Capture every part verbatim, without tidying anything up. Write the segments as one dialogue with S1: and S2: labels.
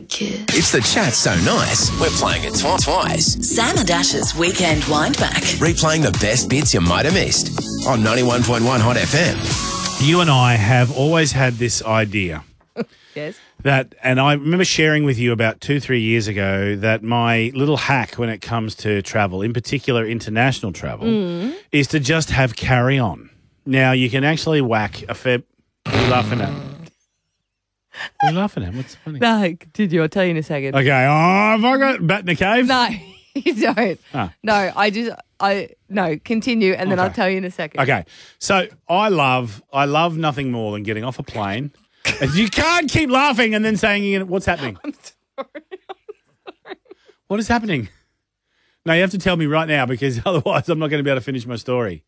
S1: Don't care.
S2: It's the Chat So Nice. We're playing it twi- twice.
S1: Sam and Ash's Weekend Windback.
S2: Replaying the best bits you might have missed on ninety-one point one Hot F M.
S3: You and I have always had this idea.
S4: Yes.
S3: That, and I remember sharing with you about two, three years ago that my little hack when it comes to travel, in particular international travel,
S4: Mm.
S3: is to just have carry-on. Now, you can actually whack a fair... What are you laughing at? What are you laughing at? What's funny?
S4: No, continue. I'll tell you in a second.
S3: Okay. Oh, have I got bat in the cave?
S4: No, you don't.
S3: Ah.
S4: No, I just, I, no, continue and then
S3: Okay.
S4: I'll tell you in a second.
S3: Okay. So I love, I love nothing more than getting off a plane. And you can't keep laughing and then saying, you know, what's happening?
S4: I'm sorry. I'm sorry.
S3: What is happening? No, you have to tell me right now because otherwise I'm not going to be able to finish my story.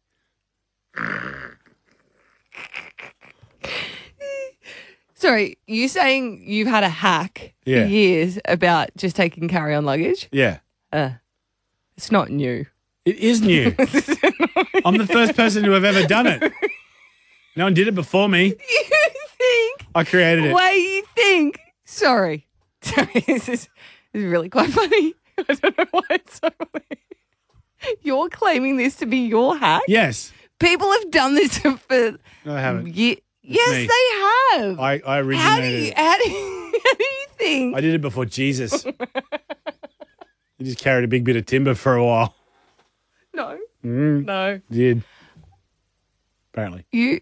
S4: Sorry, you saying you've had a hack
S3: Yeah.
S4: for years about just taking carry-on luggage?
S3: Yeah.
S4: Uh, it's not new.
S3: It is new. I'm the first person to have ever done it. No one did it before me.
S4: You think?
S3: I created it.
S4: Way you think? Sorry. Sorry, this is, this is really quite funny. I don't know why it's so funny. You're claiming this to be your hack?
S3: Yes.
S4: People have done this for
S3: No, I haven't.
S4: ye- Yes,
S3: me.
S4: they have.
S3: I, I
S4: how do
S3: originated
S4: you
S3: it.
S4: how do you, how do you think?
S3: I did it before Jesus. You just carried a big bit of timber for a while.
S4: no.
S3: Mm,
S4: No.
S3: did. Apparently.
S4: You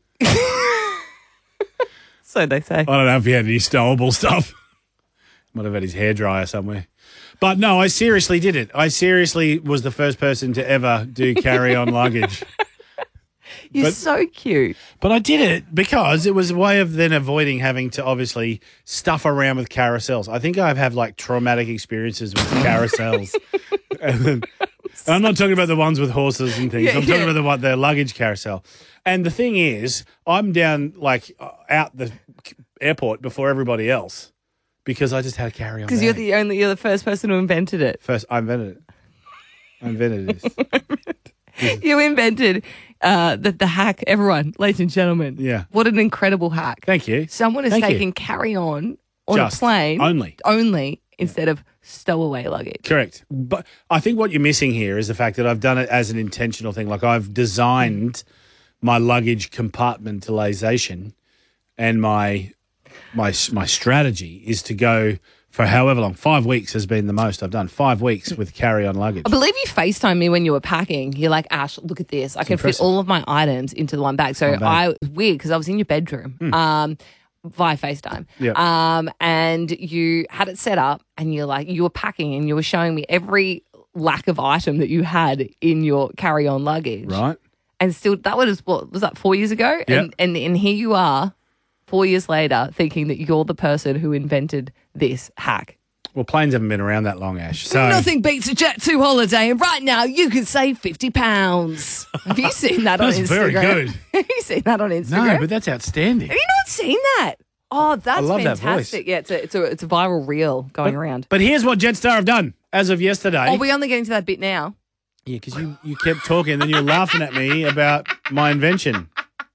S4: So they say.
S3: I don't know if he had any stowable stuff. Might have had his hairdryer somewhere. But no, I seriously did it. I seriously was the first person to ever do carry-on luggage.
S4: You're
S3: but-
S4: so cute.
S3: But I did it because it was a way of then avoiding having to obviously stuff around with carousels. I think I have like traumatic experiences with carousels. and I'm not talking about the ones with horses and things.
S4: Yeah,
S3: I'm talking
S4: yeah.
S3: about the, what, the luggage carousel. And the thing is, I'm down like uh, out the airport before everybody else because I just had a carry-on
S4: Because you're
S3: bag.
S4: the only you're the first person who invented it.
S3: First, I invented it. I invented this.
S4: You invented uh, the, the hack. Everyone, ladies and gentlemen.
S3: Yeah.
S4: What an incredible hack.
S3: Thank you.
S4: Someone has
S3: Thank you.
S4: taken carry-on on
S3: Just
S4: a plane.
S3: only.
S4: Only instead of stowaway luggage.
S3: Correct. But I think what you're missing here is the fact that I've done it as an intentional thing. Like I've designed my luggage compartmentalization and my my my strategy is to go for however long. Five weeks has been the most I've done. Five weeks with carry-on luggage.
S4: I believe you FaceTimed me when you were packing. You're like, Ash, look at this. I can
S3: impressive.
S4: fit all of my items into the one bag. So
S3: One bag.
S4: I it was weird because I was in your bedroom um, via FaceTime.
S3: Yep.
S4: Um, and you had it set up and you're like, you were packing and you were showing me every lack of item that you had in your carry-on luggage.
S3: Right?
S4: And still, that was, what, was that four years ago?
S3: Yep.
S4: And, and, and here you are, four years later, thinking that you're the person who invented this hack.
S3: Well, planes haven't been around that long, Ash. So
S4: Nothing beats a Jet two holiday, and right now you can save fifty pounds. Have you seen that on
S3: That's
S4: Instagram?
S3: very good.
S4: Have you seen that on Instagram?
S3: No, but that's outstanding.
S4: Have you not seen that? Oh, that's
S3: love that
S4: fantastic.
S3: voice.
S4: Yeah, it's a, it's a it's a viral reel going around.
S3: But here's what Jetstar have done as of yesterday.
S4: Are we only getting to that bit now?
S3: Yeah, because you, you kept talking and then you're laughing at me about my invention.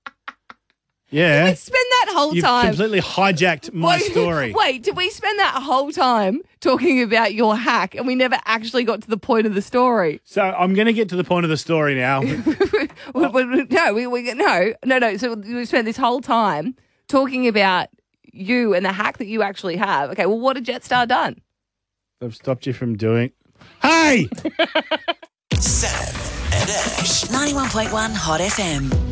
S3: Yeah.
S4: We spend that whole
S3: You've
S4: time.
S3: completely hijacked my
S4: Wait,
S3: story.
S4: Wait, did we spend that whole time talking about your hack and we never actually got to the point of the story?
S3: So I'm going to get to the point of the story now.
S4: We- we- no, we, we no, no, no. So we spent this whole time talking about you and the hack that you actually have. Okay, well, what had Jetstar done?
S3: I've stopped you from doing. Hey!
S2: Sam and Ash.
S1: ninety-one point one Hot F M.